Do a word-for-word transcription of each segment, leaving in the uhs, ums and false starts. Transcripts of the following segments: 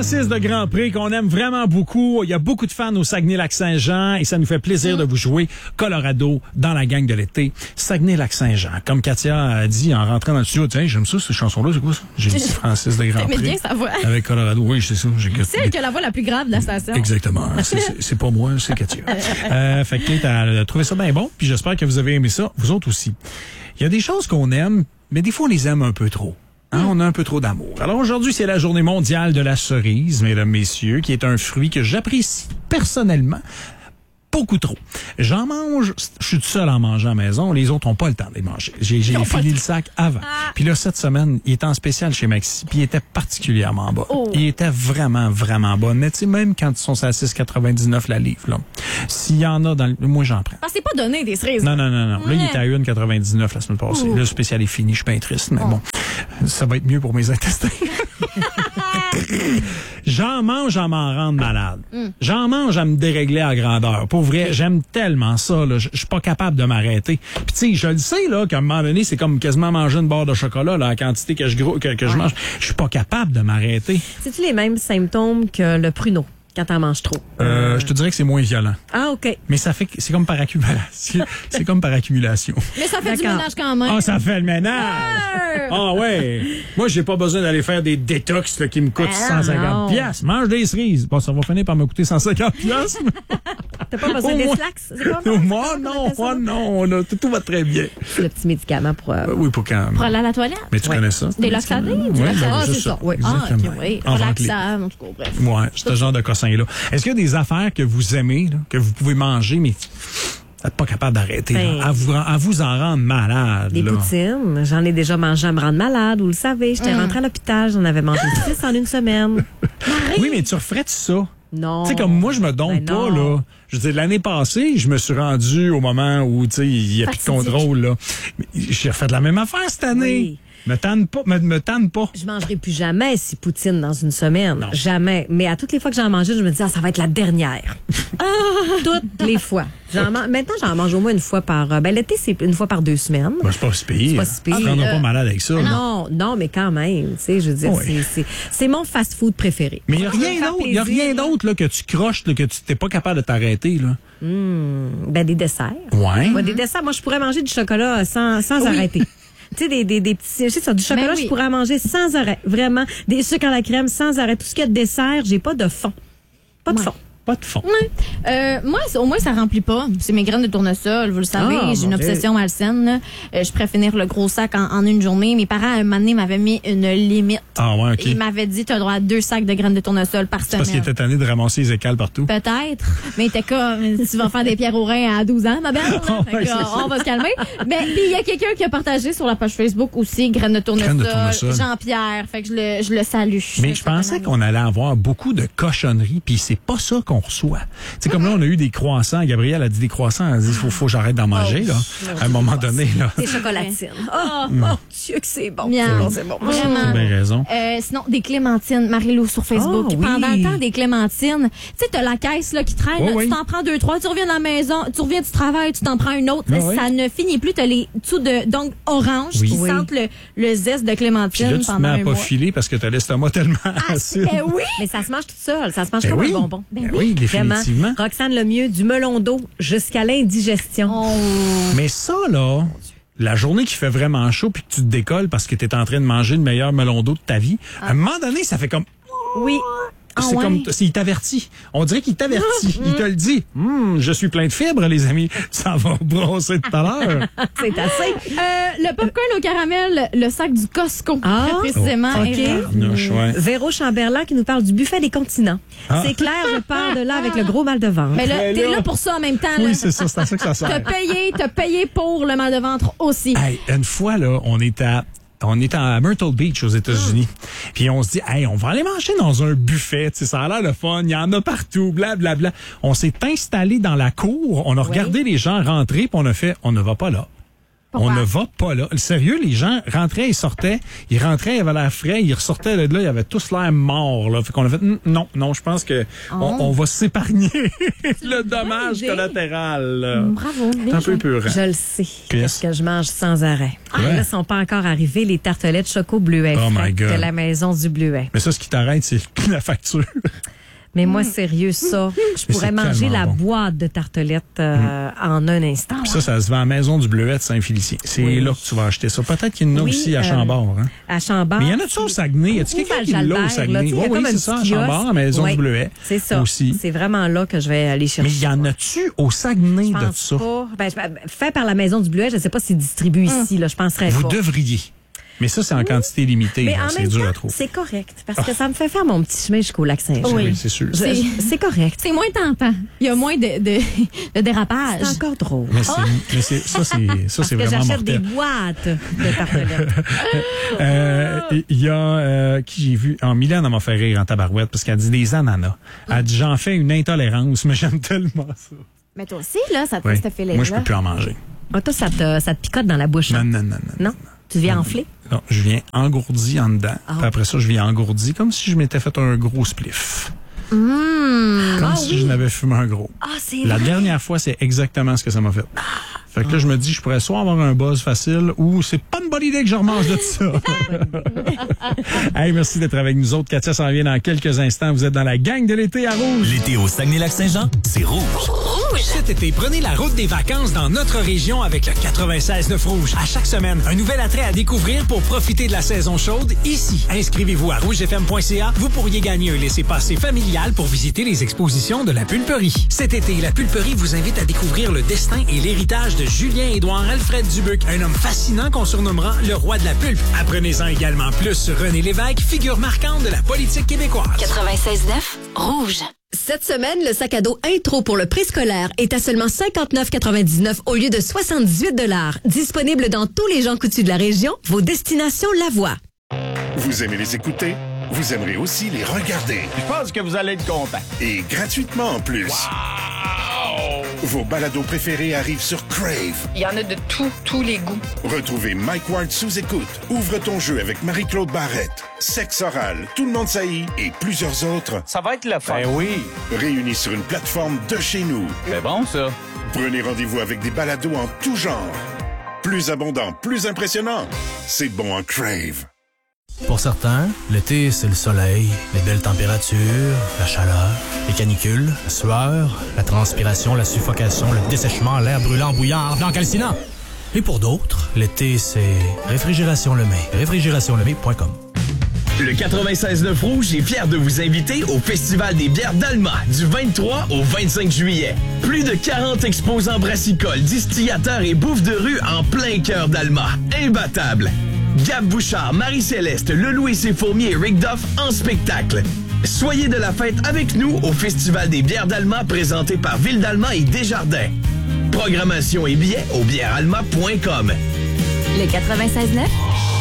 Francis de Grandpré, qu'on aime vraiment beaucoup. Il y a beaucoup de fans au Saguenay-Lac-Saint-Jean et ça nous fait plaisir de vous jouer Colorado dans la gang de l'été. Saguenay-Lac-Saint-Jean. Comme Katia a dit en rentrant dans le studio, tiens, j'aime ça, cette chanson-là, c'est quoi ça? J'ai dit Francis de Grandpré. T'aimes bien sa voix. Avec Colorado, oui, c'est ça. C'est elle qui a la voix la plus grave de la station. Exactement. C'est, c'est, c'est pas moi, c'est Katia. euh, fait que Kate a trouvé ça bien bon, puis j'espère que vous avez aimé ça, vous autres aussi. Il y a des choses qu'on aime, mais des fois on les aime un peu trop. Hein, on a un peu trop d'amour. Alors aujourd'hui, c'est la journée mondiale de la cerise, mesdames, messieurs, qui est un fruit que j'apprécie personnellement beaucoup trop. J'en mange, je suis tout seul en mangeant à la maison, les autres n'ont pas le temps de les manger. J'ai, j'ai fini le sac avant. Ah. Puis là, cette semaine, il était en spécial chez Maxi, puis il était particulièrement bas. Oh. Il était vraiment, vraiment bas. Mais tu sais, même quand ils sont à six quatre-vingt-dix-neuf la livre, là, s'il y en a dans le... Moi, j'en prends. Ah, c'est pas donné des cerises. Non, non, non, non. Ouais. Là, il était à un quatre-vingt-dix-neuf la semaine passée. Oh. Là, le spécial est fini, je suis bien triste, mais oh. bon, ça va être mieux pour mes intestins. J'en mange à m'en rendre malade. Mm. J'en mange à me dérégler à grandeur. Pour vrai, j'aime tellement ça. Je suis pas capable de m'arrêter. Puis tu sais, je le sais là qu'à un moment donné, c'est comme quasiment manger une barre de chocolat, là, la quantité que je gros, que, que ouais. je mange. Je suis pas capable de m'arrêter. C'est-tu les mêmes symptômes que le pruneau? Quand t'en manges trop. Euh, je te dirais que c'est moins violent. Ah, OK. Mais ça fait c'est comme par accumulation. C'est comme par accumulation. Mais ça fait D'accord. du ménage quand même. Ah, ça fait le ménage. Ah ouais. Moi, j'ai pas besoin d'aller faire des détox là, qui me coûtent ah, cent cinquante piastres. Mange des cerises. Bon, ça va finir par me coûter cent cinquante piastres. T'as pas besoin des slacks? C'est quoi? Moi, non, moi, non. On a, tout, tout va très bien. Le petit médicament pour... Euh, oui, pour quand... Pour aller à la toilette. Mais tu ouais. connais ça? Des laxatifs? Oui, ah, c'est ça. Oui. Ah, OK, oui. Relaxant, en tout cas, bref. Ouais, ce genre de cossin-là. Est-ce qu'il y a des affaires que vous aimez, là, que vous pouvez manger, mais vous n'êtes pas capable d'arrêter, ben, là, à, vous, à vous en rendre malade? Des là. poutines. J'en ai déjà mangé à me rendre malade, vous le savez. J'étais mmh. rentrée à l'hôpital, j'en avais mangé six en une semaine. Oui, mais tu referais ça? Non. Tu sais, comme moi, je me dompe ben pas, là. Je veux dire, l'année passée, je me suis rendu au moment où, tu sais, il n'y a plus de contrôle, là. J'ai refait la même affaire cette année. Oui. Me tanne pas, me, me tanne pas. Je mangerai plus jamais six poutines dans une semaine. Non. Jamais. Mais à toutes les fois que j'en mangeais, je me disais, ah, ça va être la dernière. ah, toutes les fois. J'en man... Maintenant, j'en mange au moins une fois par... Ben, l'été, c'est une fois par deux semaines. Ben, c'est pas si pire. C'est pas si pire. Tu ne rendras pas malade avec ça. Non, non, mais quand même. Tu sais, je veux dire, oui. c'est, c'est, c'est mon fast-food préféré. Mais il n'y a rien d'autre, y a rien d'autre là, que tu croches, là, que tu n'es pas capable de t'arrêter, là. Mmh. Ben, des desserts. Ouais. ouais. Des desserts. Moi, je pourrais manger du chocolat sans, sans oui. arrêter. Tu sais, des, des, des petits, je sais ça, du chocolat, ben oui. je pourrais en manger sans arrêt. Vraiment. Des sucres à la crème sans arrêt. Tout ce qu'il y a de dessert, j'ai pas de fond. Pas de ouais. fond. Pas de fond. Ouais. Euh, moi, au moins, ça remplit pas. C'est mes graines de tournesol, vous le savez. Ah, j'ai une obsession malsaine. Là. Euh, je pourrais finir le gros sac en, en une journée. Mes parents, à un moment donné, m'avaient mis une limite. Ah ouais, OK. Ils m'avaient dit, tu as droit à deux sacs de graines de tournesol par c'est semaine. Parce qu'ils étaient tannés de ramasser les écales partout. Peut-être. Mais t'es comme, tu vas faire des pierres aux reins à douze ans, ma belle. Oh, ouais, on va se calmer. Mais il y a quelqu'un qui a partagé sur la page Facebook aussi, graines de tournesol. Graines de tournesol. Jean-Pierre. Fait que je le, je le salue. Mais je pensais qu'on allait avoir beaucoup de cochonneries, puis c'est pas ça qu'on reçoit. C'est comme là, on a eu des croissants. Gabrielle a dit des croissants. Elle a dit, il faut, faut que j'arrête d'en manger, là. À un moment donné, là. Des chocolatines. Oh, mon Dieu, que c'est bon. Bien. C'est bon, c'est bon. Vraiment. T'as bien raison. Euh, sinon, des clémentines. Marie-Lou sur Facebook. Oh, oui. Pendant le temps des clémentines, tu sais, t'as la caisse, là, qui traîne. Oh, oui. Tu t'en prends deux, trois. Tu reviens de la maison. Tu reviens du travail. Tu t'en prends une autre. Oh, ça oui. ne finit plus. T'as les dessous de, donc, orange oui. qui oui. sentent le, le zeste de clémentine. Puis là, tu pendant te mets à un pas mois. filer parce que t'as l'estomac tellement ah, acide. Ben oui. Mais ça se mange tout seul. Ça se mange ben comme oui. un bonbon. Ben, ben oui, définitivement. Vraiment. Roxane Lemieux, du melon d'eau jusqu'à l'indigestion. Oh. Mais ça, là, la journée qui fait vraiment chaud puis que tu te décolles parce que tu es en train de manger le meilleur melon d'eau de ta vie, ah. à un moment donné, ça fait comme... Oui. C'est ah ouais. comme, c'est, il t'avertit. On dirait qu'il t'avertit. Il te le dit. Hum, je suis plein de fibres, les amis. Ça va brosser tout à l'heure. C'est assez. Euh, le popcorn au caramel, le sac du Costco. Ah, très précisément. Oh, OK. Noche, ouais. Véro Chamberlain qui nous parle du buffet des continents. Ah. C'est clair, je pars de là avec le gros mal de ventre. Mais là, t'es là pour ça en même temps. Là. Oui, c'est ça. C'est à ça que ça sert. T'as payé, t'as payé pour le mal de ventre aussi. Hey, une fois, là, on est à... On est à Myrtle Beach aux États-Unis. Mmh. Puis on se dit, hey, on va aller manger dans un buffet. T'sais, ça a l'air de fun. Il y en a partout. Blablabla. Bla, bla. On s'est installé dans la cour. On a regardé oui. les gens rentrer. Puis on a fait, on ne va pas là. Pourquoi? On ne va pas là. Sérieux, les gens rentraient et sortaient. Ils rentraient, ils avaient l'air frais. Ils ressortaient de là, ils avaient tous l'air morts. Là. Fait qu'on a fait, non, non, je pense que oh. on, on va s'épargner le dommage collatéral. Là. Bravo. C'est un peu pur. Je le sais. Qu'est-ce que je mange sans arrêt. Ah, ouais. Là, ne sont pas encore arrivés les tartelettes choco bleuet oh my God. de la maison du Bleuet. Mais ça, ce qui t'arrête, c'est la facture. Mais moi, sérieux, ça, je pourrais manger la bon. boîte de tartelettes euh, mm. en un instant. Puis ça, ça se vend à la maison du Bleuet de Saint-Félicien. C'est oui. là que tu vas acheter ça. Peut-être qu'il y en a oui, aussi à Chambord. Hein? À Chambord. Mais il y en a de ça au Saguenay. Y a-tu quelqu'un qui l'a au Saguenay? Oui, oui, c'est ça, à Chambord, à la maison oui. du Bleuet. C'est ça. Aussi. C'est vraiment là que je vais aller chercher. Mais il y en a-tu au Saguenay de ça? Pas. Ben, fait par la maison du Bleuet, je ne sais pas si c'est distribué mm. ici. Là, je penserais Vous pas. Vous devriez. Mais ça, c'est en quantité limitée. Mais là, en c'est même dur temps, à trouver. C'est correct, parce que oh. ça me fait faire mon petit chemin jusqu'au lac Saint-Jean. Oui, c'est sûr. C'est, c'est correct. C'est moins tentant. Il y a moins de, de, de dérapage. C'est encore drôle. Mais, c'est, oh. mais c'est, ça, c'est, ça, c'est vraiment mortel. Parce que j'achète des boîtes de tartelettes. Il euh, y a... Euh, qui j'ai vu? En Mylène, elle m'a fait rire en tabarouette, parce qu'elle dit des ananas. Elle dit, j'en fais une intolérance, mais j'aime tellement ça. Mais toi aussi, là, ça te oui. fait ce filet-là. Moi, je peux plus en manger. Ah, toi, ça te, ça te picote dans la bouche. Non, hein? non, non, non. Non? Tu viens enfler? Non, je viens engourdi en dedans. Oh. Puis après ça, je viens engourdi comme si je m'étais fait un gros spliff. Mmh. Comme ah, si oui. je n'avais fumé un gros. Ah, c'est La vrai. dernière fois, c'est exactement ce que ça m'a fait. Fait que là, je me dis, je pourrais soit avoir un buzz facile ou c'est pas une bonne idée que je remange de ça. Hey, merci d'être avec nous autres. Katia s'en vient dans quelques instants. Vous êtes dans la gang de l'été à Rouge. L'été au Saguenay-Lac-Saint-Jean, c'est Rouge. Rouge! Cet été, prenez la route des vacances dans notre région avec le quatre-vingt-seize neuf Rouge. À chaque semaine, un nouvel attrait à découvrir pour profiter de la saison chaude ici. Inscrivez-vous à rouge f m point c a. Vous pourriez gagner un laissez-passer familial pour visiter les expositions de la Pulperie. Cet été, la Pulperie vous invite à découvrir le destin et l'héritage de Julien-Édouard Alfred Dubuc, un homme fascinant qu'on surnommera le roi de la pulpe. Apprenez-en également plus sur René Lévesque, figure marquante de la politique québécoise. quatre-vingt-seize neuf Rouge. Cette semaine, le sac à dos Intro pour le préscolaire est à seulement cinquante-neuf quatre-vingt-dix-neuf au lieu de soixante-dix-huit dollars. Disponible dans tous les Jean Coutu de la région, vos destinations Lavoie. Vous aimez les écouter? Vous aimerez aussi les regarder. Je pense que vous allez être content. Et gratuitement en plus. Wow! Vos balados préférés arrivent sur Crave. Il y en a de tous, tous les goûts. Retrouvez Mike Ward sous écoute. Ouvre ton jeu avec Marie-Claude Barrette. Sexe oral, Tout le monde saillit et plusieurs autres. Ça va être le fun. Ben oui. Réunis sur une plateforme de chez nous. C'est bon, ça. Prenez rendez-vous avec des balados en tout genre. Plus abondant, plus impressionnant. C'est bon en Crave. Pour certains, l'été, c'est le soleil, les belles températures, la chaleur, les canicules, la sueur, la transpiration, la suffocation, le dessèchement, l'air brûlant, bouillard, blanc calcinant. Et pour d'autres, l'été, c'est Réfrigération Lemay. réfrigération lemay point com. Le quatre-vingt-seize neuf Rouge est fier de vous inviter au Festival des bières d'Alma du vingt-trois au vingt-cinq juillet. Plus de quarante exposants brassicoles, distillateurs et bouffes de rue en plein cœur d'Alma. Imbattable. Gab Bouchard, Marie-Céleste, Leloup et ses fourmis et Rick Duff en spectacle. Soyez de la fête avec nous au Festival des bières d'Alma présenté par Ville d'Alma et Desjardins. Programmation et billets au bières alma point com. Le quatre-vingt-seize neuf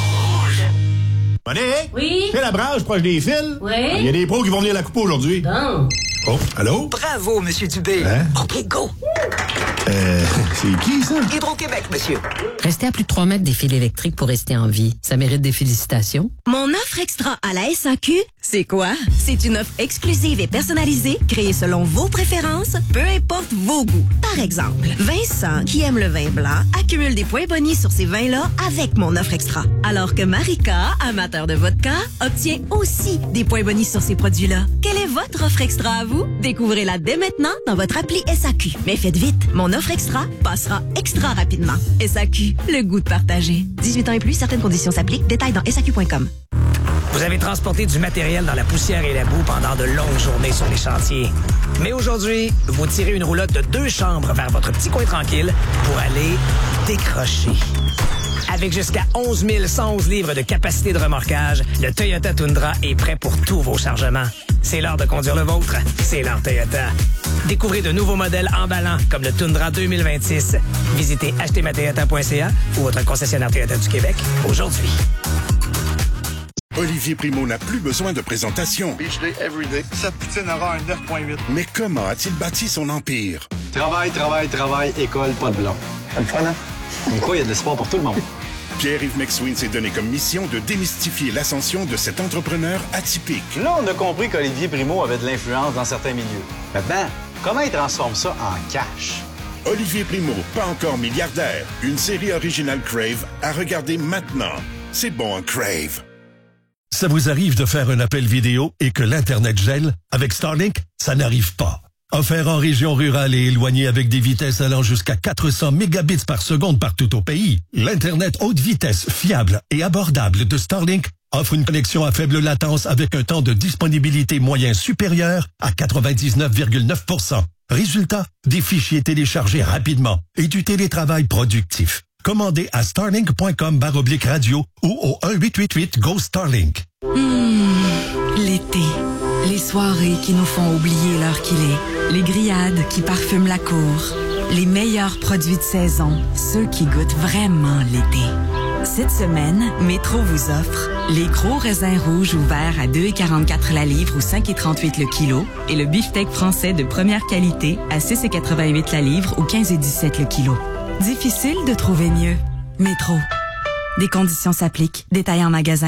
Bonnet? Oui? C'est la branche proche des fils? Oui? Il y a des pros qui vont venir la couper aujourd'hui. Bon. Oh, allô? Bravo, Monsieur Dubé. Hein? OK, go. Euh, c'est qui, ça? Hydro-Québec, monsieur. Rester à plus de trois mètres des fils électriques pour rester en vie, ça mérite des félicitations. Mon offre extra à la S A Q, c'est quoi? C'est une offre exclusive et personnalisée, créée selon vos préférences, peu importe vos goûts. Par exemple, Vincent, qui aime le vin blanc, accumule des points bonus sur ces vins-là avec mon offre extra. Alors que Marika, amateur de vodka, obtient aussi des points bonus sur ces produits-là. Quelle est votre offre extra à vous? Découvrez-la dès maintenant dans votre appli S A Q. Mais faites vite, mon offre extra passera extra rapidement. S A Q, le goût de partager. dix-huit ans et plus, certaines conditions s'appliquent. Détails dans S A Q point com. Vous avez transporté du matériel dans la poussière et la boue pendant de longues journées sur les chantiers. Mais aujourd'hui, vous tirez une roulotte de deux chambres vers votre petit coin tranquille pour aller décrocher. Avec jusqu'à onze mille cent onze livres de capacité de remorquage, le Toyota Tundra est prêt pour tous vos chargements. C'est l'heure de conduire le vôtre. C'est l'heure Toyota. Découvrez de nouveaux modèles emballants comme le Tundra deux mille vingt-six. Visitez acheter ma toyota point c a ou votre concessionnaire Toyota du Québec aujourd'hui. Olivier Primo n'a plus besoin de présentation. Beach Day everyday. Cette poutine aura un neuf virgule huit. Mais comment a-t-il bâti son empire? Travail, travail, travail, école, pas de blanc. C'est le fun, hein? Comme quoi, il y a de l'espoir pour tout le monde. Pierre-Yves McSween s'est donné comme mission de démystifier l'ascension de cet entrepreneur atypique. Là, on a compris qu'Olivier Primo avait de l'influence dans certains milieux. Maintenant, comment il transforme ça en cash? Olivier Primo, pas encore milliardaire. Une série originale Crave à regarder maintenant. C'est bon, un Crave. Ça vous arrive de faire un appel vidéo et que l'Internet gèle? Avec Starlink, ça n'arrive pas. Offert en région rurale et éloignée avec des vitesses allant jusqu'à quatre cents mégabits par seconde partout au pays, l'Internet haute vitesse fiable et abordable de Starlink offre une connexion à faible latence avec un temps de disponibilité moyen supérieur à quatre-vingt-dix-neuf virgule neuf pour cent. Résultat, des fichiers téléchargés rapidement et du télétravail productif. Commandez à starlink.com barre oblique radio ou au un huit huit huit Go Starlink. Mmh, l'été. Les soirées qui nous font oublier l'heure qu'il est. Les grillades qui parfument la cour. Les meilleurs produits de saison. Ceux qui goûtent vraiment l'été. Cette semaine, Métro vous offre les gros raisins rouges ouverts à deux virgule quarante-quatre la livre ou cinq virgule trente-huit le kilo et le beefsteak français de première qualité à six virgule quatre-vingt-huit la livre ou quinze virgule dix-sept le kilo. Difficile de trouver mieux. Métro. Des conditions s'appliquent. Détaillants en magasin.